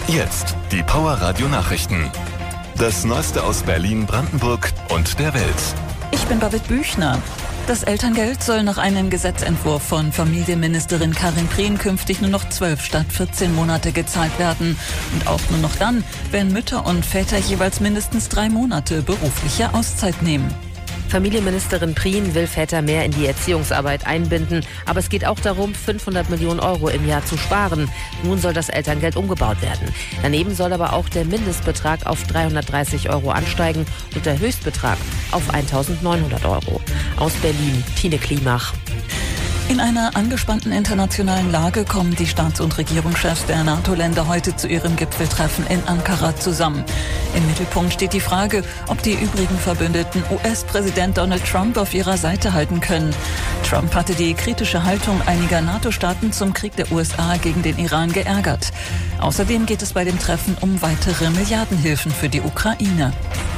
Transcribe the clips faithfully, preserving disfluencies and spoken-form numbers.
Jetzt die Power Radio Nachrichten. Das Neueste aus Berlin, Brandenburg und der Welt. Ich bin David Büchner. Das Elterngeld soll nach einem Gesetzentwurf von Familienministerin Karin Prehn künftig nur noch zwölf statt vierzehn Monate gezahlt werden. Und auch nur noch dann, wenn Mütter und Väter jeweils mindestens drei Monate berufliche Auszeit nehmen. Familienministerin Prehn will Väter mehr in die Erziehungsarbeit einbinden. Aber es geht auch darum, fünfhundert Millionen Euro im Jahr zu sparen. Nun soll das Elterngeld umgebaut werden. Daneben soll aber auch der Mindestbetrag auf dreihundertdreißig Euro ansteigen und der Höchstbetrag auf eintausendneunhundert Euro. Aus Berlin, Tine Klimach. In einer angespannten internationalen Lage kommen die Staats- und Regierungschefs der NATO-Länder heute zu ihrem Gipfeltreffen in Ankara zusammen. Im Mittelpunkt steht die Frage, ob die übrigen Verbündeten U S-Präsident Donald Trump auf ihrer Seite halten können. Trump hatte die kritische Haltung einiger NATO-Staaten zum Krieg der U S A gegen den Iran geärgert. Außerdem geht es bei dem Treffen um weitere Milliardenhilfen für die Ukraine.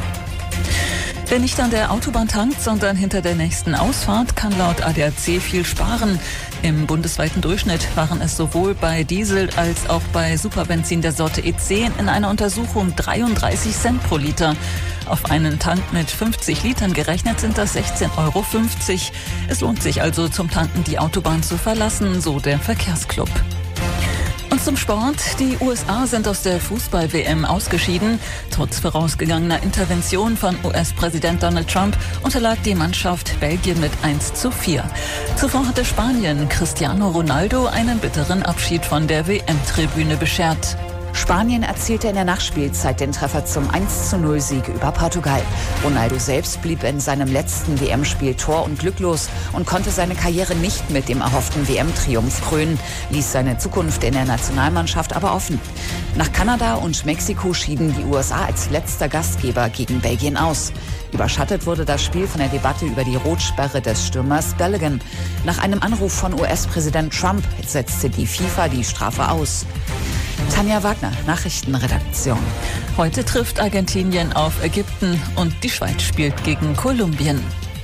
Wer nicht an der Autobahn tankt, sondern hinter der nächsten Ausfahrt, kann laut A D A C viel sparen. Im bundesweiten Durchschnitt waren es sowohl bei Diesel als auch bei Superbenzin der Sorte E zehn in einer Untersuchung dreiunddreißig Cent pro Liter. Auf einen Tank mit fünfzig Litern gerechnet sind das sechzehn Euro fünfzig. Es lohnt sich also zum Tanken die Autobahn zu verlassen, so der Verkehrsclub. Und zum Sport. Die U S A sind aus der Fußball-W M ausgeschieden. Trotz vorausgegangener Intervention von U S-Präsident Donald Trump unterlag die Mannschaft Belgien mit eins zu vier. Zuvor hatte Spanien Cristiano Ronaldo einen bitteren Abschied von der W M-Tribüne beschert. Spanien erzielte in der Nachspielzeit den Treffer zum eins zu null Sieg über Portugal. Ronaldo selbst blieb in seinem letzten W M-Spiel tor- und glücklos und konnte seine Karriere nicht mit dem erhofften W M-Triumph krönen, ließ seine Zukunft in der Nationalmannschaft aber offen. Nach Kanada und Mexiko schieden die U S A als letzter Gastgeber gegen Belgien aus. Überschattet wurde das Spiel von der Debatte über die Rotsperre des Stürmers Balogun. Nach einem Anruf von U S-Präsident Trump setzte die FIFA die Strafe aus. Tanja Wagner, Nachrichtenredaktion. Heute trifft Argentinien auf Ägypten und die Schweiz spielt gegen Kolumbien.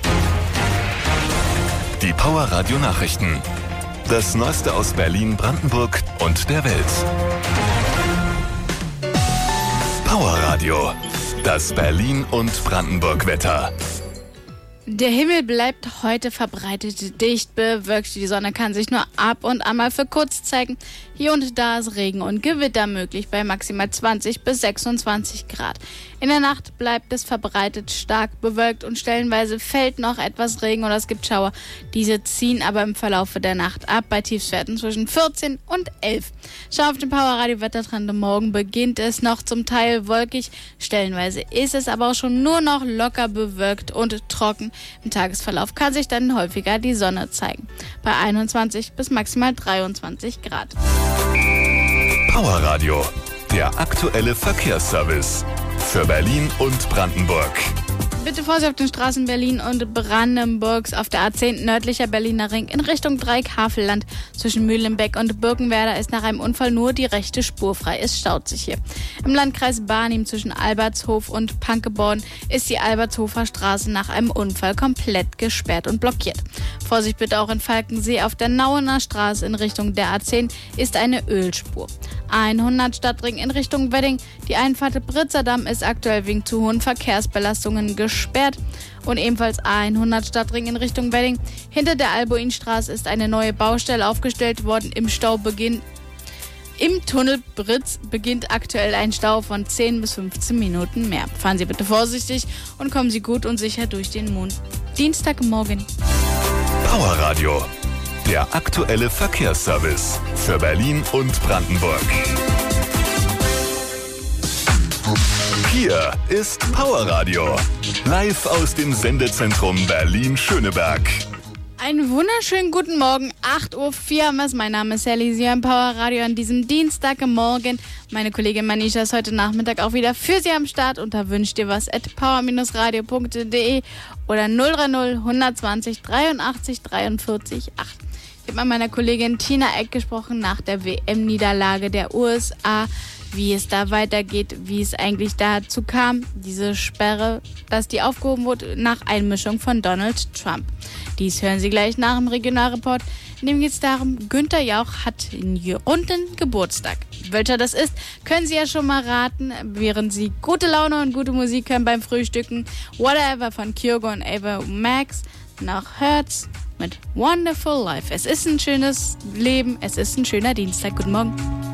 Die Power Radio Nachrichten. Das Neueste aus Berlin, Brandenburg und der Welt. Power Radio. Das Berlin und Brandenburg Wetter. Der Himmel bleibt heute verbreitet dicht bewölkt. Die Sonne kann sich nur ab und an mal für kurz zeigen. Hier und da ist Regen und Gewitter möglich bei maximal zwanzig bis sechsundzwanzig Grad. In der Nacht bleibt es verbreitet stark bewölkt und stellenweise fällt noch etwas Regen oder es gibt Schauer. Diese ziehen aber im Verlauf der Nacht ab bei Tiefstwerten zwischen vierzehn und elf. Schau auf den Power Radio Wettertrend. Morgen beginnt es noch zum Teil wolkig. Stellenweise ist es aber auch schon nur noch locker bewölkt und trocken. Im Tagesverlauf kann sich dann häufiger die Sonne zeigen. Bei einundzwanzig bis maximal dreiundzwanzig Grad. Power Radio. Der aktuelle Verkehrsservice. Für Berlin und Brandenburg. Bitte Vorsicht auf den Straßen Berlin und Brandenburgs auf der A zehn nördlicher Berliner Ring in Richtung Dreieck-Havelland. Zwischen Mühlenbeck und Birkenwerder ist nach einem Unfall nur die rechte Spur frei. Es staut sich hier. Im Landkreis Barnim zwischen Albertshof und Pankeborn ist die Albertshofer Straße nach einem Unfall komplett gesperrt und blockiert. Vorsicht bitte auch in Falkensee auf der Nauener Straße in Richtung der A zehn ist eine Ölspur. hundert Stadtring in Richtung Wedding. Die Einfahrt Britzerdamm ist aktuell wegen zu hohen Verkehrsbelastungen gesperrt. Und ebenfalls hundert Stadtring in Richtung Wedding. Hinter der Albuinstraße ist eine neue Baustelle aufgestellt worden. Im Stau beginnt Im Tunnel Britz beginnt aktuell ein Stau von zehn bis fünfzehn Minuten mehr. Fahren Sie bitte vorsichtig und kommen Sie gut und sicher durch den Mond. Dienstagmorgen. Power Radio. Der aktuelle Verkehrsservice für Berlin und Brandenburg. Hier ist Power Radio. Live aus dem Sendezentrum Berlin-Schöneberg. Einen wunderschönen guten Morgen, acht Uhr vier haben wir es. Mein Name ist Sally, Sie hören Power Radio an diesem Dienstagmorgen. Meine Kollegin Manisha ist heute Nachmittag auch wieder für Sie am Start und da wünscht ihr was at power radio punkt de oder null drei null hundertzwanzig dreiundachtzig dreiundvierzig acht. Ich habe mit meiner Kollegin Tina Eck gesprochen nach der W M-Niederlage der U S A, wie es da weitergeht, wie es eigentlich dazu kam, diese Sperre, dass die aufgehoben wurde nach Einmischung von Donald Trump. Dies hören Sie gleich nach dem Regionalreport. In dem geht es darum, Günther Jauch hat einen runden Geburtstag. welcher das ist, können Sie ja schon mal raten, während Sie gute Laune und gute Musik hören beim Frühstücken. Whatever von Kygo und Ava Max nach Hertz mit Wonderful Life. Es ist ein schönes Leben, es ist ein schöner Dienstag. Guten Morgen.